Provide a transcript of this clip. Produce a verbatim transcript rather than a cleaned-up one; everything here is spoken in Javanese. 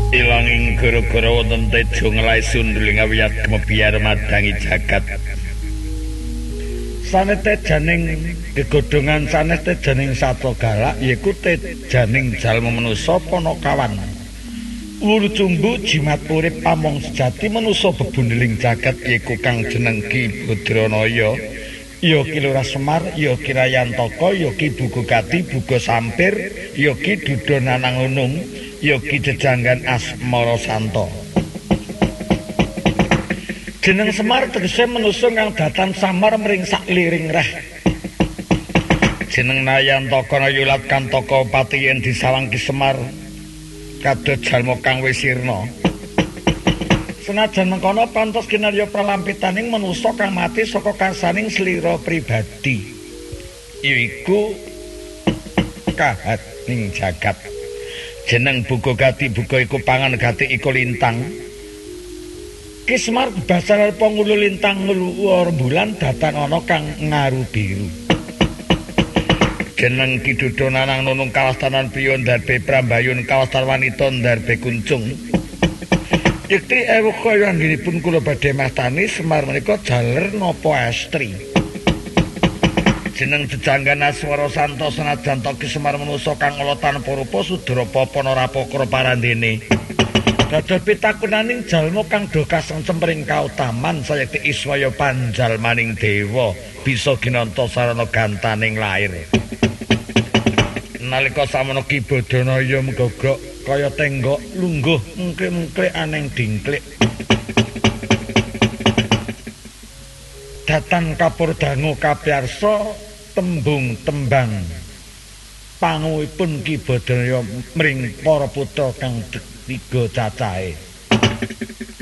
Ilanging gara-gara wonten tejo ngelai sunduling awiyat kemebiyar madangi jagat. Sanes tejaning gegodhongan sanes tejaning satwa galak yaiku tejaning jalma manusa Panakawan. Wulu cumbu jimat urip pamong sejati manusa bebundeling jagat yaiku kang jeneng Ki Badranaya, ya Ki Lurah Semar, ya Ki Rayantaka, ya Ki Bugogati, Buga Sampir, ya Ki Dudonanang Unung, ya Ki Jejanggan Asmara Santa. Jeneng Semar tegese manusa kang datan samar mring sakliring reh. Jeneng Rayantaka Yulat Kantaka pati yen disawang Ki Semar kadot jalma kang wis sirna. Senajan mengkono pantos kinarya pralampitaning manusa kang mati saka karsaning slira pribadi. Yaiku kahat ning jagat. Jeneng Bugogati Buga iku pangan gati iku lintang. Ki Semar basar pangulu lintang ngluwur bulan datan ana kang ngaru biru. Jeneng Ki Dudonanang Nunung kawastanan priya ndarbe Prambayun kawastan wanita ndarbe kuncung. Yekti ewu kaya anggenipun kula badhe mastani Semar menika jaler napa estri. Jeneng Jejanggan Asmara Santa senajan Ki Semar manusa kang ala tanpa rupa sudra papa narapakra parandene. Dados pitakunaning jalma kang do kasengsem ring kautaman sayekti Iswaya panjalmaning dewa bisa ginanta sarana gantaning lair. Nalika samono Ki Badranaya menggogrok kaya tenggok lungguh mengklik-mengklik aneng dingklik. Datan kapurdangu kapiyarsa tembung tembang panguwipun Ki Badranaya mring para putra kang tiga cacahe.